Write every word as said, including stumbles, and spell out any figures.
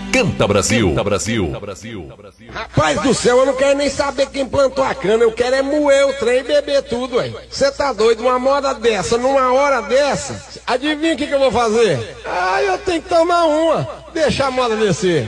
Canta Brasil. Canta Brasil. Brasil. Rapaz do céu, eu não quero nem saber quem plantou a cana, eu quero é moer o trem e beber tudo, aí. Você tá doido? Uma moda dessa, numa hora dessa, adivinha o que, que eu vou fazer? Ah, eu tenho que tomar uma, deixa a moda descer.